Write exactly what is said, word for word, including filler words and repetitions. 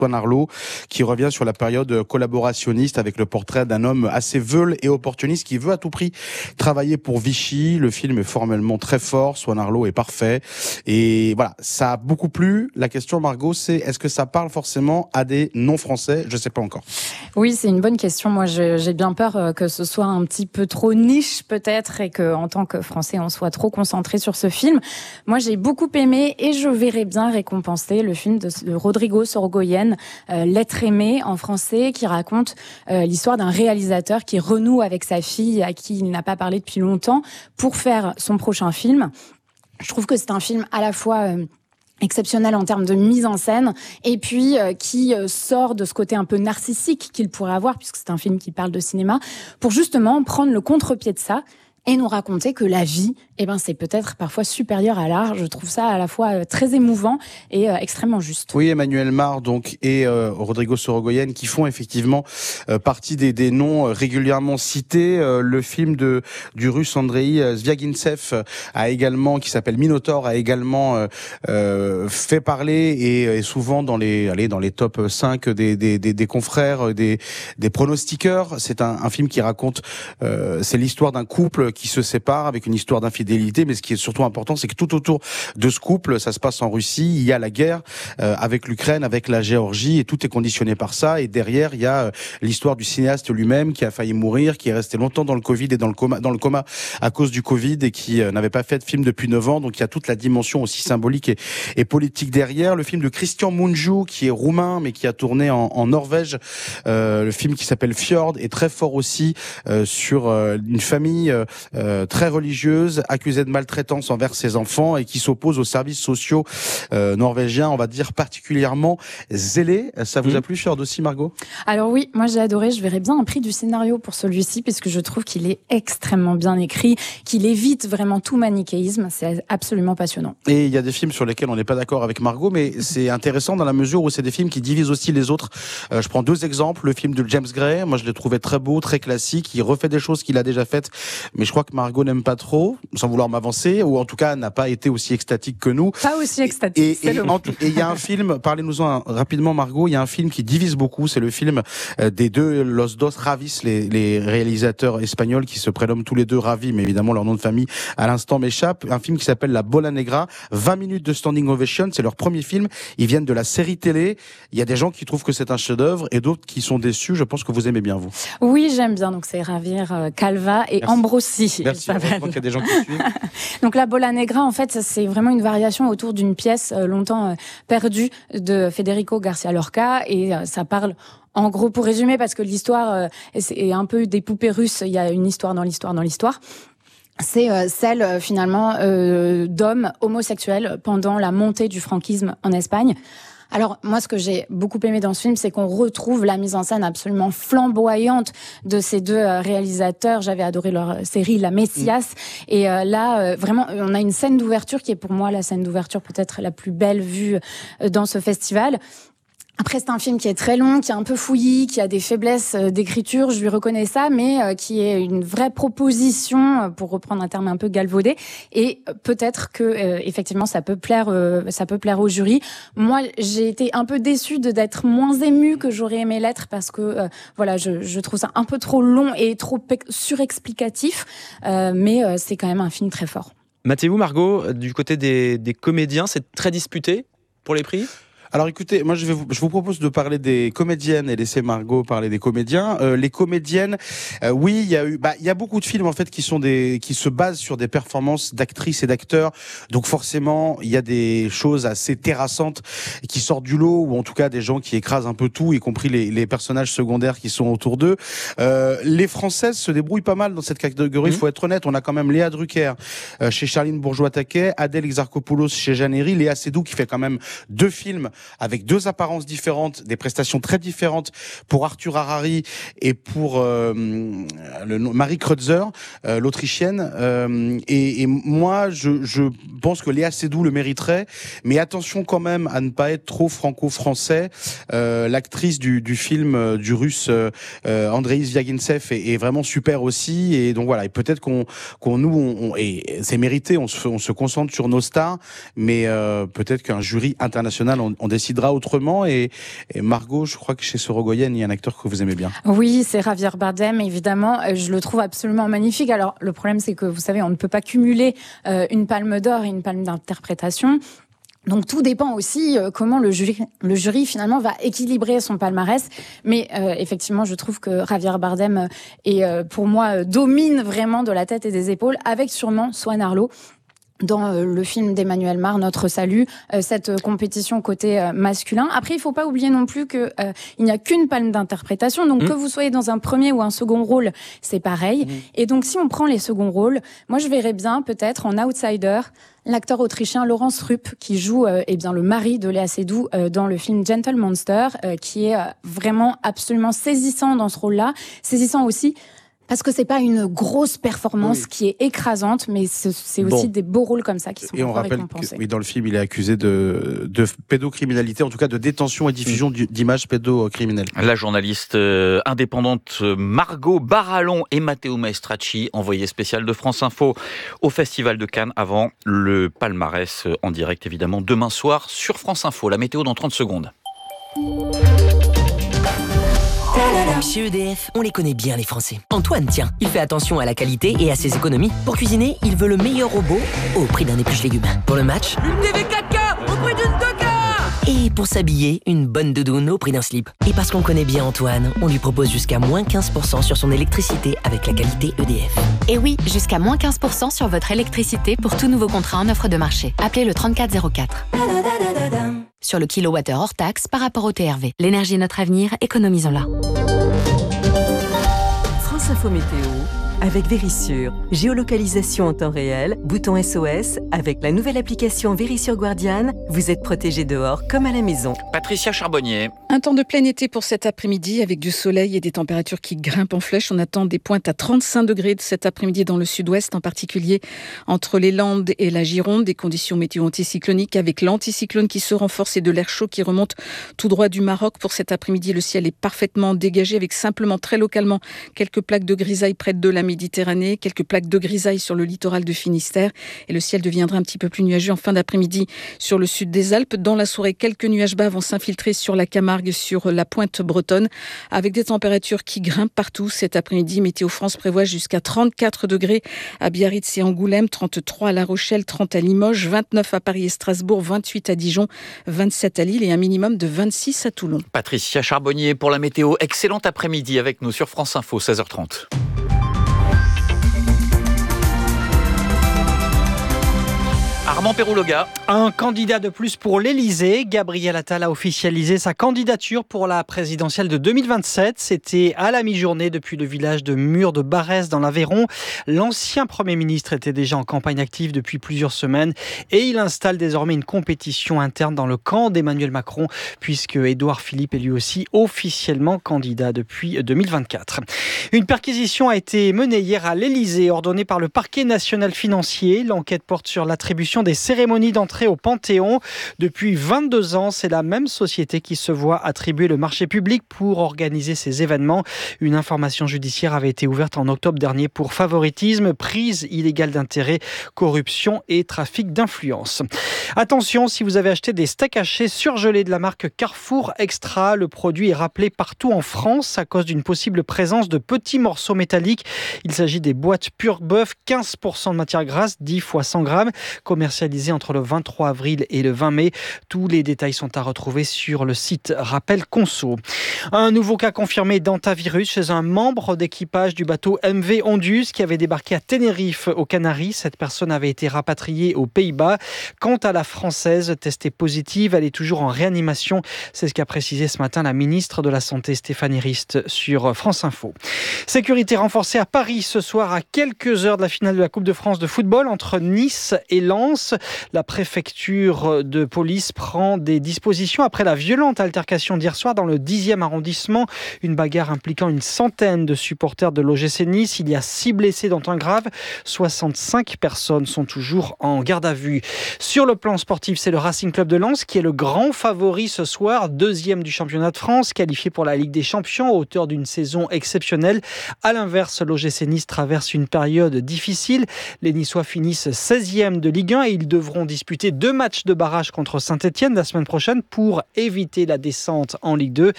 Swan Arlo, qui revient sur la période collaborationniste avec le portrait d'un homme assez veule et opportuniste qui veut à tout prix travailler pour Vichy. Le film est formellement très fort, Swan Arlo est parfait. Et voilà, ça a beaucoup plu. La question, Margot, c'est est-ce que ça parle forcément à des non-français ? Je ne sais pas encore. Oui, c'est une bonne question. Moi, je, j'ai bien peur que ce soit un petit peu trop niche, peut-être, et qu'en tant que Français, on soit trop concentré sur ce film. Moi, j'ai beaucoup aimé et je verrais bien récompenser le film de, de Rodrigo Sorogoyen, euh, L'être aimé, en français, qui raconte euh, l'histoire d'un réalisateur qui renoue avec sa fille, à qui il n'a pas parlé depuis longtemps, pour faire son prochain film. Je trouve que c'est un film à la fois... Euh, exceptionnel en termes de mise en scène et puis euh, qui euh, sort de ce côté un peu narcissique qu'il pourrait avoir, puisque c'est un film qui parle de cinéma, pour justement prendre le contre-pied de ça et nous raconter que la vie, eh ben, c'est peut-être parfois supérieur à l'art. Je trouve ça à la fois euh, très émouvant et euh, extrêmement juste. Oui, Emmanuel Mar donc et euh, Rodrigo Sorogoyen qui font effectivement euh, partie des, des noms euh, régulièrement cités. Euh, le film de du Russe Andrei Zvyagintsev a également, qui s'appelle Minotaur, a également euh, euh, fait parler et est souvent dans les allez dans les top cinq des des des, des confrères, des des pronostiqueurs. C'est un, un film qui raconte euh, c'est l'histoire d'un couple qui se sépare avec une histoire d'infidélité, mais ce qui est surtout important, c'est que tout autour de ce couple, ça se passe en Russie, il y a la guerre euh, avec l'Ukraine, avec la Géorgie, et tout est conditionné par ça. Et derrière, il y a euh, l'histoire du cinéaste lui-même qui a failli mourir, qui est resté longtemps dans le Covid et dans le coma, dans le coma à cause du Covid, et qui euh, n'avait pas fait de film depuis neuf ans. Donc il y a toute la dimension aussi symbolique et, et politique derrière. Le film de Christian Mungiu, qui est roumain, mais qui a tourné en, en Norvège, euh, le film qui s'appelle Fjord est très fort aussi euh, sur euh, une famille euh, Euh, très religieuse, accusée de maltraitance envers ses enfants et qui s'oppose aux services sociaux euh, norvégiens, on va dire particulièrement zélés. Ça vous mmh. a plu, Fjord aussi, Margot ? Alors oui, moi j'ai adoré. Je verrais bien un prix du scénario pour celui-ci, puisque je trouve qu'il est extrêmement bien écrit, qu'il évite vraiment tout manichéisme. C'est absolument passionnant. Et il y a des films sur lesquels on n'est pas d'accord avec Margot, mais c'est intéressant dans la mesure où c'est des films qui divisent aussi les autres. Euh, je prends deux exemples. Le film de James Gray, moi je l'ai trouvé très beau, très classique. Il refait des choses qu'il a déjà faites, mais je crois que Margot n'aime pas trop, sans vouloir m'avancer, ou en tout cas n'a pas été aussi extatique que nous. Pas aussi extatique, et, c'est et, le mot. Et il y a un film, parlez-nous-en rapidement Margot, il y a un film qui divise beaucoup, c'est le film des deux Los Dos Ravis, les, les réalisateurs espagnols qui se prénomment tous les deux Ravi, mais évidemment leur nom de famille à l'instant m'échappe. Un film qui s'appelle La Bola Negra, vingt minutes de standing ovation, c'est leur premier film, ils viennent de la série télé. Il y a des gens qui trouvent que c'est un chef-d'œuvre et d'autres qui sont déçus. Je pense que vous aimez bien, vous. Oui, j'aime bien, donc c'est Ravir Calva et Merci. Ambrosi. Merci, heureusement qu'il y a des gens qui suivent. Donc la Bola Negra, en fait, c'est vraiment une variation autour d'une pièce euh, longtemps euh, perdue de Federico Garcia Lorca, et euh, ça parle, en gros, pour résumer, parce que l'histoire euh, est un peu des poupées russes, il y a une histoire dans l'histoire dans l'histoire. C'est euh, celle, euh, finalement, euh, d'hommes homosexuels pendant la montée du franquisme en Espagne. Alors, moi, ce que j'ai beaucoup aimé dans ce film, c'est qu'on retrouve la mise en scène absolument flamboyante de ces deux euh, réalisateurs. J'avais adoré leur série La Messias. Mmh. Et euh, là, euh, vraiment, on a une scène d'ouverture qui est pour moi la scène d'ouverture peut-être la plus belle vue euh, dans ce festival. Après, c'est un film qui est très long, qui est un peu fouillis, qui a des faiblesses d'écriture, je lui reconnais ça, mais euh, qui est une vraie proposition, pour reprendre un terme un peu galvaudé. Et peut-être que euh, effectivement, ça peut plaire, euh, ça peut plaire au jury. Moi, j'ai été un peu déçue de d'être moins émue que j'aurais aimé l'être, parce que euh, voilà, je, je trouve ça un peu trop long et trop surexplicatif. Euh, mais euh, c'est quand même un film très fort. Mathéo, Margot, du côté des, des comédiens, c'est très disputé pour les prix ? Alors écoutez, moi je, vais vous, je vous propose de parler des comédiennes et laisser Margot parler des comédiens. Euh, les comédiennes, euh, oui, il y a eu, bah il y a beaucoup de films en fait qui sont des, qui se basent sur des performances d'actrices et d'acteurs. Donc forcément, il y a des choses assez terrassantes qui sortent du lot, ou en tout cas des gens qui écrasent un peu tout, y compris les, les personnages secondaires qui sont autour d'eux. Euh, les Françaises se débrouillent pas mal dans cette catégorie. Il mmh. faut être honnête. On a quand même Léa Drucker euh, chez Charline Bourgeois-Taquet, Adèle Exarchopoulos chez Jeannery, Léa Seydoux qui fait quand même deux films avec deux apparences différentes, des prestations très différentes pour Arthur Harari et pour euh, le, Marie Kreutzer, euh, l'Autrichienne. Euh, et, et moi, je, je pense que Léa Seydoux le mériterait, mais attention quand même à ne pas être trop franco-français. Euh, l'actrice du, du film euh, du Russe euh, Andrei Zvyagintsev est, est vraiment super aussi. Et donc voilà, et peut-être qu'on, qu'on nous, on, on, et c'est mérité, on se, on se concentre sur nos stars, mais euh, peut-être qu'un jury international en, en décidera autrement. Et, et Margot, je crois que chez Sorogoyen, il y a un acteur que vous aimez bien. Oui, c'est Javier Bardem, évidemment. Je le trouve absolument magnifique. Alors, le problème, c'est que, vous savez, on ne peut pas cumuler euh, une palme d'or et une palme d'interprétation. Donc tout dépend aussi euh, comment le jury, le jury finalement va équilibrer son palmarès. Mais euh, effectivement, je trouve que Javier Bardem euh, est, euh, pour moi, euh, domine vraiment de la tête et des épaules, avec sûrement Swan Arlo. Dans euh, le film d'Emmanuel Mar, Notre Salut, euh, cette euh, compétition côté euh, masculin. Après, il faut pas oublier non plus que euh, il n'y a qu'une palme d'interprétation. Donc, mmh. que vous soyez dans un premier ou un second rôle, c'est pareil. Mmh. Et donc, si on prend les seconds rôles, moi, je verrais bien, peut-être, en outsider, l'acteur autrichien Laurence Rupp, qui joue euh, eh bien, le mari de Léa Seydoux euh, dans le film Gentle Monster, euh, qui est euh, vraiment absolument saisissant dans ce rôle-là. Saisissant aussi parce que c'est pas une grosse performance oui. qui est écrasante, mais c'est, c'est aussi bon. des beaux rôles comme ça qui sont et on rappelle récompensés. Que, oui, dans le film, il est accusé de, de pédocriminalité, en tout cas de détention et diffusion mmh. d'images pédocriminelles. La journaliste euh, indépendante Margot Barallon et Matteo Maestracci, envoyé spécial de France Info au Festival de Cannes avant le palmarès en direct évidemment demain soir sur France Info. La météo dans trente secondes. Chez E D F, on les connaît bien les Français. Antoine, tiens, il fait attention à la qualité et à ses économies. Pour cuisiner, il veut le meilleur robot au prix d'un épluche légumes. Pour le match, une T V quatre K au prix d'une deux K. Et pour s'habiller, une bonne doudoune au prix d'un slip. Et parce qu'on connaît bien Antoine, on lui propose jusqu'à moins quinze pour cent sur son électricité avec la qualité E D F. Et oui, jusqu'à moins quinze pour cent sur votre électricité pour tout nouveau contrat en offre de marché. Appelez le trente-quatre zéro quatre. Sur le kilowattheure hors taxe par rapport au T R V. L'énergie est notre avenir, économisons-la. France Info Météo avec Vérissure. Géolocalisation en temps réel, bouton S O S. Avec la nouvelle application Vérissure Guardian, vous êtes protégé dehors comme à la maison. Patricia Charbonnier. Un temps de plein été pour cet après-midi avec du soleil et des températures qui grimpent en flèche. On attend des pointes à trente-cinq degrés de cet après-midi dans le sud-ouest, en particulier entre les Landes et la Gironde. Des conditions météo anticycloniques avec l'anticyclone qui se renforce et de l'air chaud qui remonte tout droit du Maroc. Pour cet après-midi, le ciel est parfaitement dégagé avec simplement très localement quelques plaques de grisaille près de la Méditerranée, quelques plaques de grisaille sur le littoral de Finistère et le ciel deviendra un petit peu plus nuageux en fin d'après-midi sur le sud des Alpes. Dans la soirée, quelques nuages bas vont s'infiltrer sur la Camargue, sur la pointe bretonne avec des températures qui grimpent partout. Cet après-midi, Météo France prévoit jusqu'à trente-quatre degrés à Biarritz et Angoulême, trente-trois à La Rochelle, trente à Limoges, vingt-neuf à Paris et Strasbourg, vingt-huit à Dijon, vingt-sept à Lille et un minimum de vingt-six à Toulon. Patricia Charbonnier pour la météo. Excellent après-midi avec nous sur France Info, seize heures trente. Armand Perrouloga. Un candidat de plus pour l'Élysée. Gabriel Attal a officialisé sa candidature pour la présidentielle de deux mille vingt-sept. C'était à la mi-journée depuis le village de Mur de Barès dans l'Aveyron. L'ancien Premier ministre était déjà en campagne active depuis plusieurs semaines et il installe désormais une compétition interne dans le camp d'Emmanuel Macron puisque Édouard Philippe est lui aussi officiellement candidat depuis deux mille vingt-quatre. Une perquisition a été menée hier à l'Élysée, ordonnée par le parquet national financier. L'enquête porte sur l'attribution des cérémonies d'entrée au Panthéon. Depuis vingt-deux ans, c'est la même société qui se voit attribuer le marché public pour organiser ces événements. Une information judiciaire avait été ouverte en octobre dernier pour favoritisme, prise illégale d'intérêt, corruption et trafic d'influence. Attention, si vous avez acheté des steaks hachés surgelés de la marque Carrefour Extra, le produit est rappelé partout en France à cause d'une possible présence de petits morceaux métalliques. Il s'agit des boîtes pure bœuf, quinze pour cent de matière grasse, dix fois cent grammes, commercialisé entre le vingt-trois avril et le vingt mai. Tous les détails sont à retrouver sur le site Rappel Conso. Un nouveau cas confirmé d'hantavirus chez un membre d'équipage du bateau M V Ondus qui avait débarqué à Tenerife aux Canaries. Cette personne avait été rapatriée aux Pays-Bas. Quant à la française testée positive, elle est toujours en réanimation. C'est ce qu'a précisé ce matin la ministre de la Santé Stéphanie Rist sur France Info. Sécurité renforcée à Paris ce soir à quelques heures de la finale de la Coupe de France de football entre Nice et Lens. La préfecture de police prend des dispositions après la violente altercation d'hier soir dans le dixième arrondissement arrondissement. Une bagarre impliquant une centaine de supporters de l'O G C Nice. Il y a six blessés dont un grave. soixante-cinq personnes sont toujours en garde à vue. Sur le plan sportif, c'est le Racing Club de Lens qui est le grand favori ce soir, deuxième du championnat de France, qualifié pour la Ligue des Champions à hauteur d'une saison exceptionnelle. À l'inverse, l'O G C Nice traverse une période difficile. Les Niçois finissent seizième de Ligue un et ils devront disputer deux matchs de barrage contre Saint-Etienne la semaine prochaine pour éviter la descente en Ligue deux.